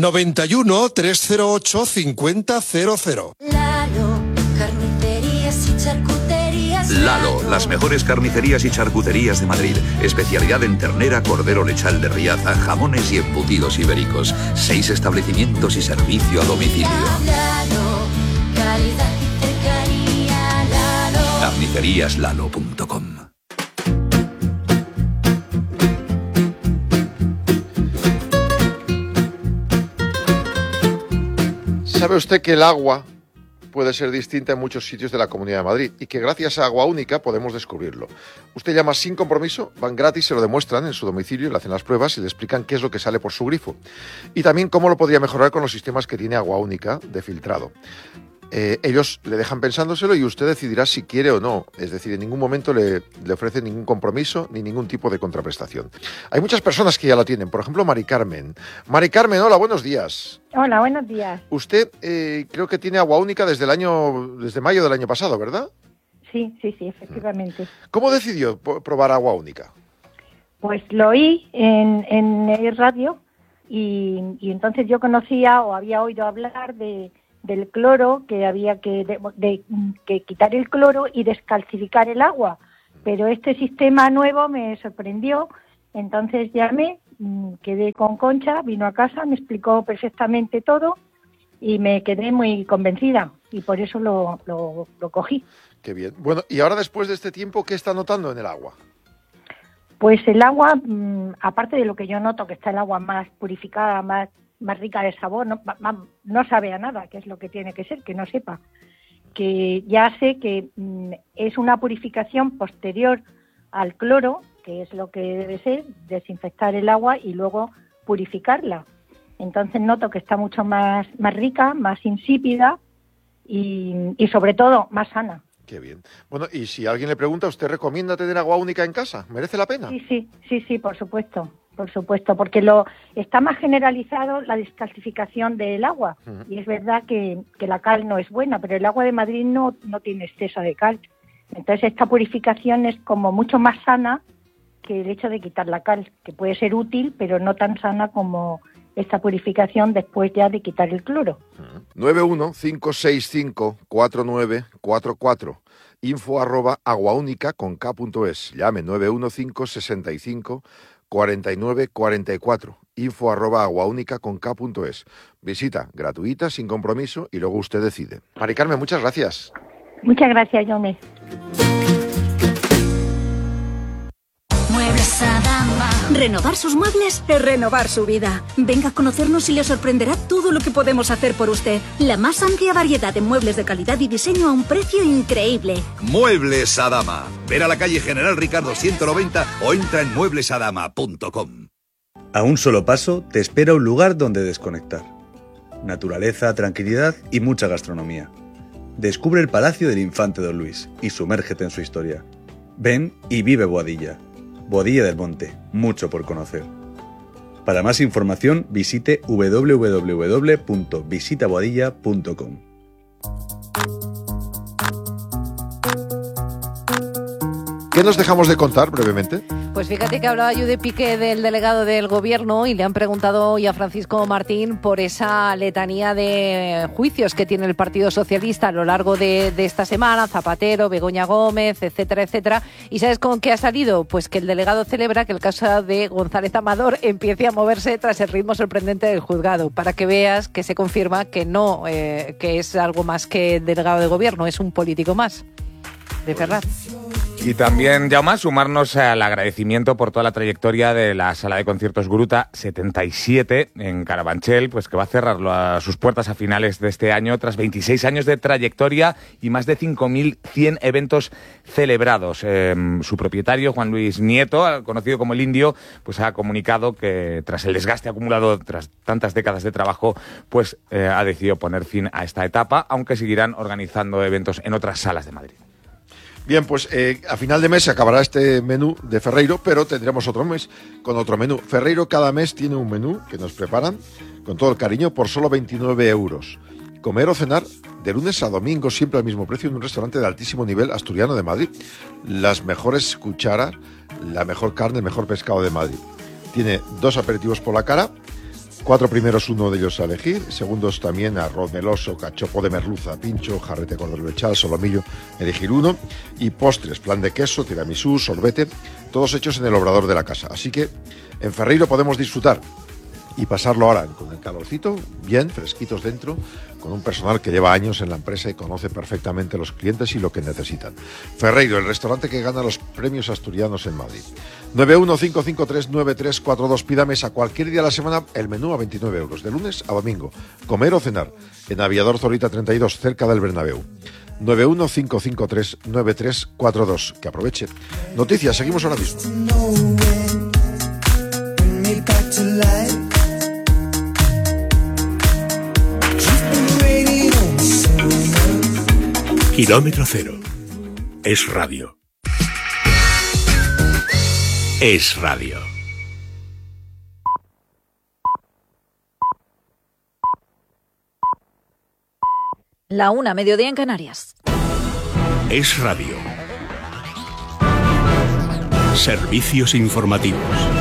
91 308 5000. Lalo, carnicerías y charcuterías. Lalo, las mejores carnicerías y charcuterías de Madrid. Especialidad en ternera, cordero lechal de Riaza, jamones y embutidos ibéricos. 6 establecimientos y servicio a domicilio. Lalo, calidad y cercanía. Lalo. Carniceríaslalo.com. ¿Sabe usted que el agua puede ser distinta en muchos sitios de la Comunidad de Madrid y que gracias a Agua Única podemos descubrirlo? Usted llama sin compromiso, van gratis, se lo demuestran en su domicilio, le hacen las pruebas y le explican qué es lo que sale por su grifo. Y también cómo lo podría mejorar con los sistemas que tiene Agua Única de filtrado. Ellos le dejan pensándoselo y usted decidirá si quiere o no. Es decir, en ningún momento le ofrecen ningún compromiso ni ningún tipo de contraprestación. Hay muchas personas que ya lo tienen. Por ejemplo, Mari Carmen. Mari Carmen, hola, buenos días. Hola, buenos días. Usted creo que tiene Agua Única desde mayo del año pasado, ¿verdad? Sí, efectivamente. ¿Cómo decidió probar Agua Única? Pues lo oí en el radio y entonces yo conocía o había oído hablar del cloro, que había que quitar el cloro y descalcificar el agua. Pero este sistema nuevo me sorprendió, entonces llamé, quedé con Concha, vino a casa, me explicó perfectamente todo y me quedé muy convencida y por eso lo cogí. Qué bien. Bueno, y ahora después de este tiempo, ¿qué está notando en el agua? Pues el agua, aparte de lo que yo noto, que está el agua más purificada, más rica de sabor, no sabe a nada, que es lo que tiene que ser, que no sepa. Que ya sé que es una purificación posterior al cloro, que es lo que debe ser, desinfectar el agua y luego purificarla. Entonces noto que está mucho más rica, más insípida y sobre todo más sana. Qué bien. Bueno, y si alguien le pregunta, ¿usted recomienda tener Agua Única en casa? ¿Merece la pena? Sí, por supuesto, porque está más generalizado la descalcificación del agua. Y es verdad que la cal no es buena, pero el agua de Madrid no tiene exceso de cal. Entonces esta purificación es como mucho más sana que el hecho de quitar la cal, que puede ser útil, pero no tan sana como esta purificación después ya de quitar el cloro. 915654944, info@aguaunica.es. Llame 915654944, info@aguaunica.es. Visita gratuita, sin compromiso, y luego usted decide. Mari Carmen, muchas gracias. Muchas gracias, Jaume. Muebles Adama. Renovar sus muebles es renovar su vida. Venga a conocernos y le sorprenderá todo lo que podemos hacer por usted. La más amplia variedad de muebles de calidad y diseño a un precio increíble. Muebles Adama. Ven a la calle General Ricardo 190 o entra en mueblesadama.com. A un solo paso te espera un lugar donde desconectar. Naturaleza, tranquilidad y mucha gastronomía. Descubre el Palacio del Infante Don Luis y sumérgete en su historia. Ven y vive Boadilla. Boadilla del Monte, mucho por conocer. Para más información visite www.visitaboadilla.com. ¿Qué nos dejamos de contar brevemente? Pues fíjate que hablaba yo de Piqué, del delegado del gobierno, y le han preguntado hoy a Francisco Martín por esa letanía de juicios que tiene el Partido Socialista a lo largo de esta semana, Zapatero, Begoña Gómez, etcétera, etcétera. ¿Y sabes con qué ha salido? Pues que el delegado celebra que el caso de González Amador empiece a moverse tras el ritmo sorprendente del juzgado, para que veas que se confirma que no, que es algo más que delegado de gobierno, es un político más de Ferraz. Y también, Jaume, sumarnos al agradecimiento por toda la trayectoria de la Sala de Conciertos Gruta 77 en Carabanchel, pues que va a cerrar sus puertas a finales de este año tras 26 años de trayectoria y más de 5.100 eventos celebrados. Su propietario, Juan Luis Nieto, conocido como el Indio, pues ha comunicado que tras el desgaste acumulado tras tantas décadas de trabajo, pues ha decidido poner fin a esta etapa, aunque seguirán organizando eventos en otras salas de Madrid. Bien, pues a final de mes se acabará este menú de Ferreiro, pero tendremos otro mes con otro menú. Ferreiro cada mes tiene un menú que nos preparan con todo el cariño por solo 29 euros. Comer o cenar de lunes a domingo, siempre al mismo precio, en un restaurante de altísimo nivel asturiano de Madrid. Las mejores cucharas, la mejor carne, el mejor pescado de Madrid. Tiene 2 aperitivos por la cara, 4 primeros, uno de ellos a elegir. Segundos también arroz meloso, cachopo de merluza, pincho, jarrete cordero lechal, solomillo, elegir uno. Y postres, flan de queso, tiramisú, sorbete, todos hechos en el obrador de la casa. Así que en Ferreiro podemos disfrutar y pasarlo ahora con el calorcito, bien, fresquitos dentro, con un personal que lleva años en la empresa y conoce perfectamente los clientes y lo que necesitan. Ferreiro, el restaurante que gana los premios asturianos en Madrid. 915539342. Pida mesa cualquier día de la semana, el menú a 29 euros, de lunes a domingo. Comer o cenar en Aviador Zorita 32, cerca del Bernabéu. 915539342. Que aproveche. Noticias, seguimos ahora mismo. Kilómetro Cero. Es radio. Es radio. La 1, mediodía en Canarias. Es radio. Servicios informativos.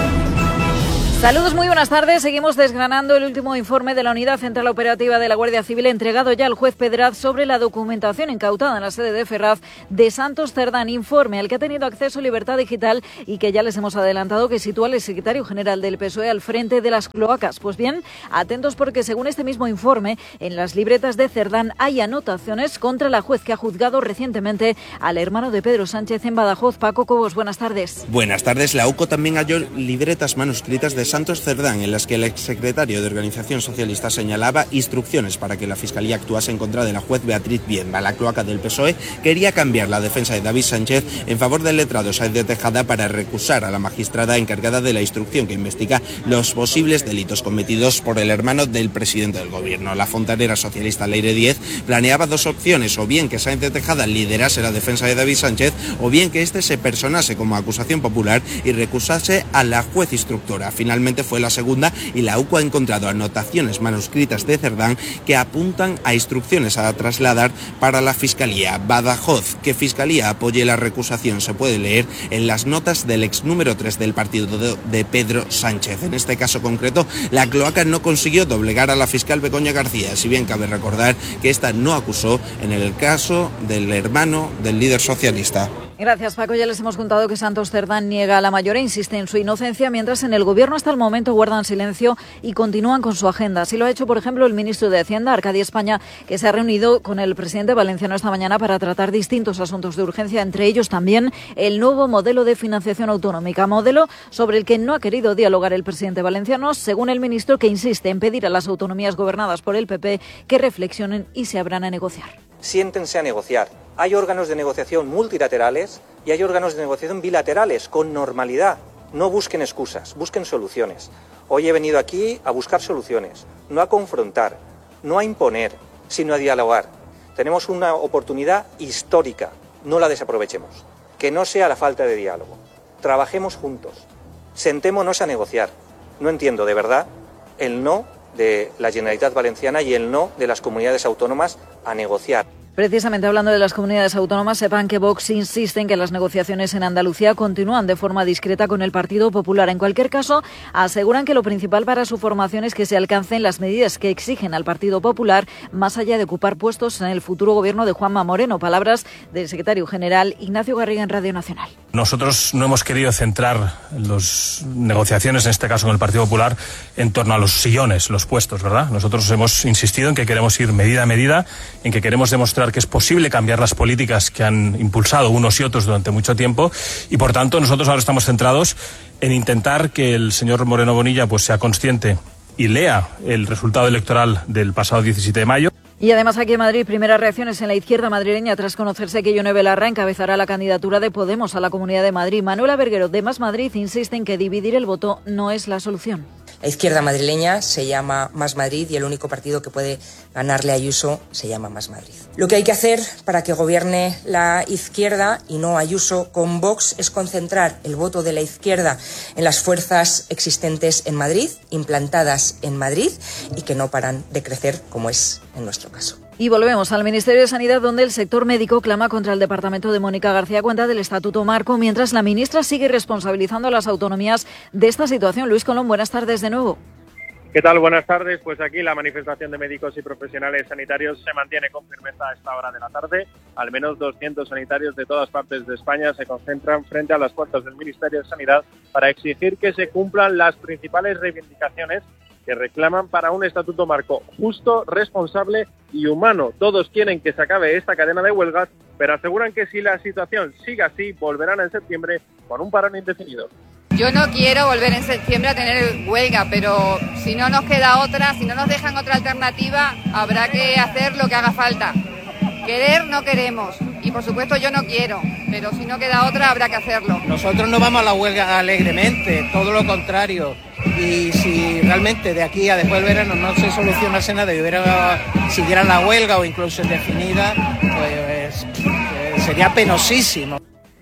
Saludos, muy buenas tardes. Seguimos desgranando el último informe de la Unidad Central Operativa de la Guardia Civil entregado ya al juez Pedraz sobre la documentación incautada en la sede de Ferraz de Santos Cerdán. Informe al que ha tenido acceso Libertad Digital y que ya les hemos adelantado que sitúa al secretario general del PSOE al frente de las cloacas. Pues bien, atentos porque según este mismo informe, en las libretas de Cerdán hay anotaciones contra la juez que ha juzgado recientemente al hermano de Pedro Sánchez en Badajoz. Paco Cobos, buenas tardes. Buenas tardes. La UCO también halló libretas manuscritas de Santos Cerdán, en las que el exsecretario de Organización Socialista señalaba instrucciones para que la Fiscalía actuase en contra de la juez Beatriz Bienba. La cloaca del PSOE quería cambiar la defensa de David Sánchez en favor del letrado Sáenz de Tejada para recusar a la magistrada encargada de la instrucción que investiga los posibles delitos cometidos por el hermano del presidente del gobierno. La fontanera socialista Leire Díez planeaba dos opciones: o bien que Sáenz de Tejada liderase la defensa de David Sánchez, o bien que éste se personase como acusación popular y recusase a la juez instructora. Finalmente fue la segunda, y la UCO ha encontrado anotaciones manuscritas de Cerdán que apuntan a instrucciones a trasladar para la Fiscalía. Badajoz: que Fiscalía apoye la recusación, se puede leer en las notas del ex número 3 del partido de Pedro Sánchez. En este caso concreto, la cloaca no consiguió doblegar a la fiscal Begoña García, si bien cabe recordar que esta no acusó en el caso del hermano del líder socialista. Gracias, Paco. Ya les hemos contado que Santos Cerdán niega a la mayor e insiste en su inocencia, mientras en el Gobierno hasta el momento guardan silencio y continúan con su agenda. Así lo ha hecho, por ejemplo, el ministro de Hacienda, Arcadi España, que se ha reunido con el presidente valenciano esta mañana para tratar distintos asuntos de urgencia, entre ellos también el nuevo modelo de financiación autonómica, modelo sobre el que no ha querido dialogar el presidente valenciano, según el ministro, que insiste en pedir a las autonomías gobernadas por el PP que reflexionen y se abran a negociar. Siéntense a negociar. Hay órganos de negociación multilaterales y hay órganos de negociación bilaterales con normalidad. No busquen excusas, busquen soluciones. Hoy he venido aquí a buscar soluciones, no a confrontar, no a imponer, sino a dialogar. Tenemos una oportunidad histórica, no la desaprovechemos. Que no sea la falta de diálogo. Trabajemos juntos, sentémonos a negociar. No entiendo de verdad el no de la Generalitat Valenciana y el no de las comunidades autónomas a negociar. Precisamente hablando de las comunidades autónomas, sepan que Vox insiste en que las negociaciones en Andalucía continúan de forma discreta con el Partido Popular. En cualquier caso, aseguran que lo principal para su formación es que se alcancen las medidas que exigen al Partido Popular, más allá de ocupar puestos en el futuro gobierno de Juanma Moreno. Palabras del secretario general Ignacio Garriga en Radio Nacional. Nosotros no hemos querido centrar las negociaciones, en este caso con el Partido Popular, en torno a los sillones, los puestos, ¿verdad? Nosotros hemos insistido en que queremos ir medida a medida, en que queremos demostrar que es posible cambiar las políticas que han impulsado unos y otros durante mucho tiempo, y por tanto nosotros ahora estamos centrados en intentar que el señor Moreno Bonilla pues sea consciente y lea el resultado electoral del pasado 17 de mayo. Y además aquí en Madrid, primeras reacciones en la izquierda madrileña tras conocerse que Ione Belarra encabezará la candidatura de Podemos a la Comunidad de Madrid. Manuela Berguero, de Más Madrid, insiste en que dividir el voto no es la solución. La izquierda madrileña se llama Más Madrid y el único partido que puede ganarle a Ayuso se llama Más Madrid. Lo que hay que hacer para que gobierne la izquierda y no Ayuso con Vox es concentrar el voto de la izquierda en las fuerzas existentes en Madrid, implantadas en Madrid y que no paran de crecer, como es en nuestro caso. Y volvemos al Ministerio de Sanidad, donde el sector médico clama contra el departamento de Mónica García a cuenta del Estatuto Marco, mientras la ministra sigue responsabilizando a las autonomías de esta situación. Luis Colón, buenas tardes de nuevo. ¿Qué tal? Buenas tardes. Pues aquí la manifestación de médicos y profesionales sanitarios se mantiene con firmeza a esta hora de la tarde. Al menos 200 sanitarios de todas partes de España se concentran frente a las puertas del Ministerio de Sanidad para exigir que se cumplan las principales reivindicaciones que reclaman para un estatuto marco justo, responsable y humano. Todos quieren que se acabe esta cadena de huelgas, pero aseguran que si la situación sigue así, volverán en septiembre con un parón indefinido. Yo no quiero volver en septiembre a tener huelga, pero si no nos queda otra, si no nos dejan otra alternativa, habrá que hacer lo que haga falta. Querer no queremos, y por supuesto yo no quiero, pero si no queda otra habrá que hacerlo. Nosotros no vamos a la huelga alegremente, todo lo contrario. Y si realmente de aquí a después del verano no se solucionase nada y siguiera la huelga o incluso indefinida, pues sería penosísimo.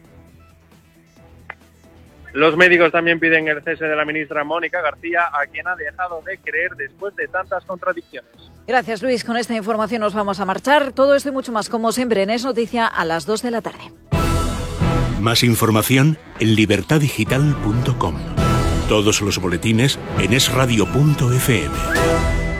Los médicos también piden el cese de la ministra Mónica García, a quien ha dejado de creer después de tantas contradicciones. Gracias, Luis. Con esta información nos vamos a marchar. Todo esto y mucho más, como siempre, en Es Noticia a las 2 de la tarde. Más información en libertadigital.com. Todos los boletines en esradio.fm.